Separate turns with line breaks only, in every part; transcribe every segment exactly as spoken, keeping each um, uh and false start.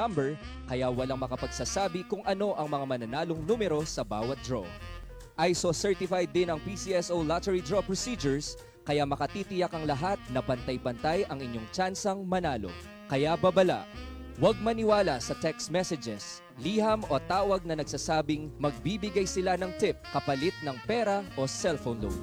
number, kaya walang makapagsasabi kung ano ang mga mananalong numero sa bawat draw. I S O certified din ang P C S O lottery draw procedures, kaya makatitiyak ang lahat na pantay-pantay ang inyong tsansang manalo. Kaya babala, huwag maniwala sa text messages, liham o tawag na nagsasabing magbibigay sila ng tip kapalit ng pera o cellphone load.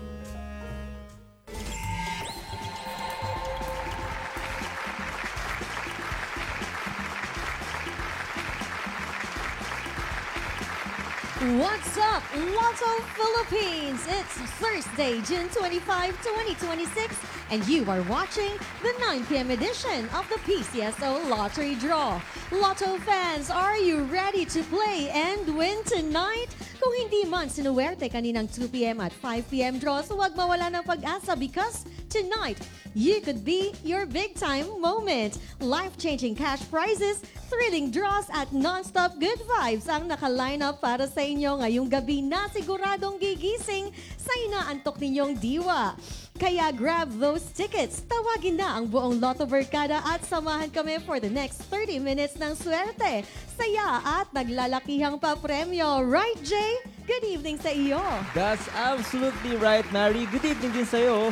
What's up, Lotto Philippines? It's Thursday, June twenty-fifth, twenty twenty-six, and you are watching the nine p m edition of the P C S O Lottery Draw. Lotto fans, are you ready to play and win tonight? Kung hindi man sinuwerte kaninang two p m at five p m draws, huwag mawala ng pag-asa because tonight, you could be your big-time moment. Life-changing cash prizes, thrilling draws at non-stop good vibes ang naka-line up para sa inyo ngayong gabi na siguradong gigising sa inaantok ninyong diwa. Kaya grab those tickets, tawagin na ang buong Lotto Barkada at samahan kami for the next thirty minutes ng swerte, saya at naglalakihang papremyo. Right, Jay? Good evening sa iyo.
That's absolutely right, Mary. Good evening din sa'yo.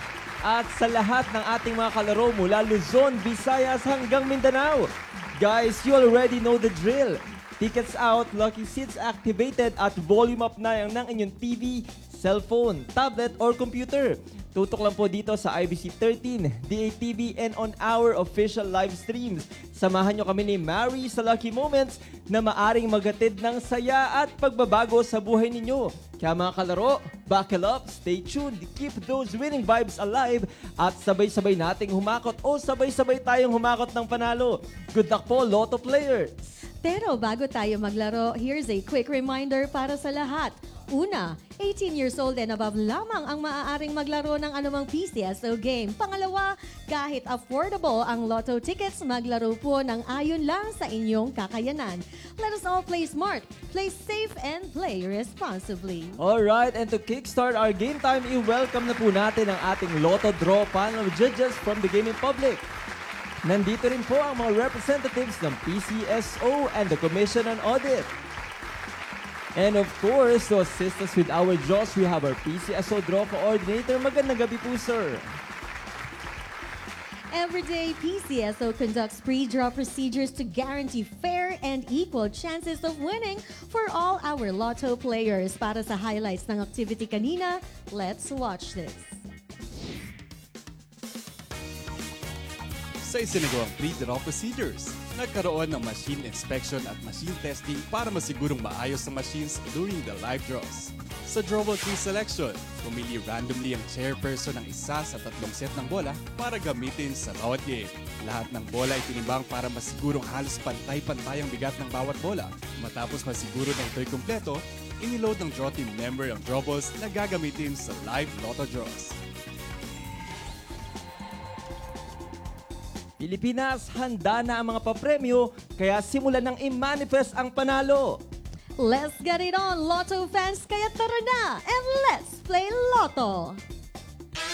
At sa lahat ng ating mga kalaro mula Luzon, Visayas hanggang Mindanao. Guys, you already know the drill. Tickets out, lucky seats activated at volume up na yung ng inyong T V, cellphone, tablet, or computer. Tutok lang po dito sa I B C thirteen, D A T V, and on our official live streams. Samahan nyo kami ni Mary sa Lucky Moments na maaring magatid ng saya at pagbabago sa buhay ninyo. Kaya mga kalaro, buckle up, stay tuned, keep those winning vibes alive, at sabay-sabay nating humakot o sabay-sabay tayong humakot ng panalo. Good luck po, Lotto players!
Pero bago tayo maglaro, here's a quick reminder para sa lahat. Una, eighteen years old and above lamang ang maaaring maglaro ng anumang P C S O game. Pangalawa, kahit affordable ang Lotto tickets, maglaro po ng ayon lang sa inyong kakayanan. Let us all play smart, play safe, and play responsibly.
Alright, and to kickstart our game time, i-welcome na po natin ang ating Lotto Draw panel of judges from the gaming public. Nandito rin po ang mga representatives ng P C S O and the Commission on Audit. And of course, to assist us with our draws, we have our P C S O Draw Coordinator. Magandang gabi po, sir.
Everyday P C S O conducts pre-draw procedures to guarantee fair and equal chances of winning for all our Lotto players. Para sa highlights ng activity kanina, let's watch this.
Sa isinagawang pre-draw procedures, nagkaroon ng machine inspection at machine testing para masigurong maayos ang machines during the live draws. Sa drawable tree selection, pumili randomly ang chairperson ng isa sa tatlong set ng bola para gamitin sa bawat game. Lahat ng bola ay tinimbang para masigurong halos pantay-pantay ang bigat ng bawat bola. Matapos masiguro na ito'y kumpleto, iniload ng draw team member ang drawballs na gagamitin sa live Lotto draws.
Pilipinas, handa na ang mga papremyo, kaya simulan ng i-manifest ang panalo.
Let's get it on, Lotto fans! Kaya tara na and let's play Lotto!